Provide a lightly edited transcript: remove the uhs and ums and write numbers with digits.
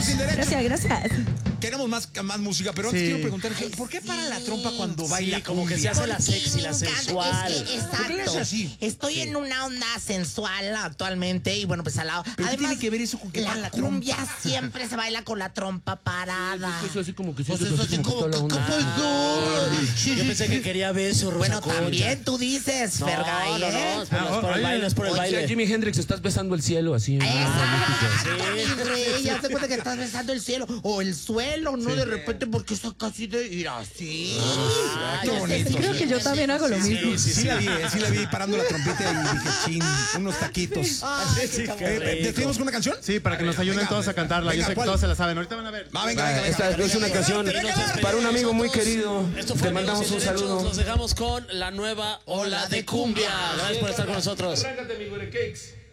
sin derecho. Gracias, gracias. Queremos más música, pero antes quiero preguntar, ¿por qué para la trompa cuando baila como que se hace la sexy, la sensual? ¿Por qué le hace así? Estoy en una onda sensual actualmente y bueno, pues al lado. ¿Pero qué Además, tiene que ver eso con que baila la la trompa? cumbia siempre se baila con la trompa parada. Eso así como que sí, Pues eso eso así así como que como, está la onda. Yo pensé que quería beso, Rosa Bueno, Concha. también tú dices, No, Fergay, no, no, es por el baile, es por el O sea, baile. Jimi Hendrix, estás besando el cielo así. Exacto, mi rey, ya te cuenta que estás besando el cielo o el suelo, ¿no? De repente, porque está casi de ir así. Qué bonito. Creo que yo también hago lo mismo. Sí la vi parando la trompita y dije, chin, unos taquitos. ¿Despedimos con una canción? Sí, para que nos ayuden Venga, todos a cantarla. venga, Yo sé que ¿cuál? todos se la saben. Ahorita van a ver. Venga. Esta es una canción para un amigo muy querido. Esto fue Te mandamos un Amigos y Derechos. saludo. Nos dejamos con la nueva ola de cumbia. Gracias por estar con nosotros. Arráncate, mi güere cakes.